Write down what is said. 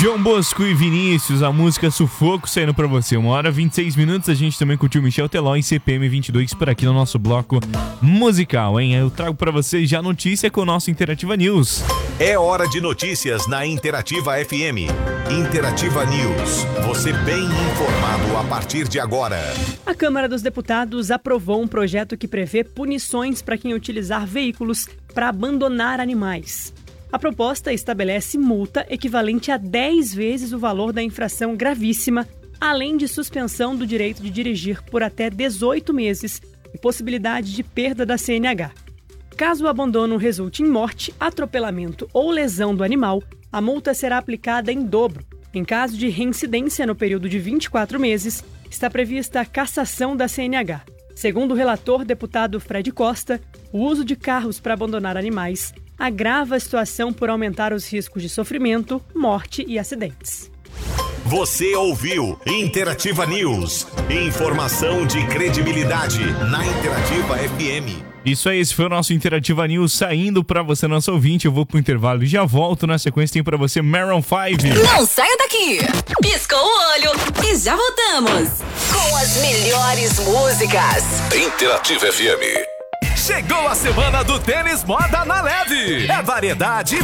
João Bosco e Vinícius, a música Sufoco saindo pra você. 1h26, a gente também curtiu Michel Teló em CPM 22 por aqui no nosso bloco musical, hein? Eu trago pra vocês já notícia com o nosso Interativa News. É hora de notícias na Interativa FM. Interativa News, você bem informado a partir de agora. A Câmara dos Deputados aprovou um projeto que prevê punições para quem utilizar veículos para abandonar animais. A proposta estabelece multa equivalente a 10 vezes o valor da infração gravíssima, além de suspensão do direito de dirigir por até 18 meses e possibilidade de perda da CNH. Caso o abandono resulte em morte, atropelamento ou lesão do animal, a multa será aplicada em dobro. Em caso de reincidência no período de 24 meses, está prevista a cassação da CNH. Segundo o relator deputado Fred Costa, o uso de carros para abandonar animais agrava a situação por aumentar os riscos de sofrimento, morte e acidentes. Você ouviu Interativa News. Informação de credibilidade na Interativa FM. Isso aí, esse foi o nosso Interativa News saindo pra você, nosso ouvinte. Eu vou pro intervalo e já volto. Na sequência tem pra você Maroon 5. Não saia daqui! Piscou o olho e já voltamos com as melhores músicas. Interativa FM. Chegou a semana do tênis moda na Leve. É variedade e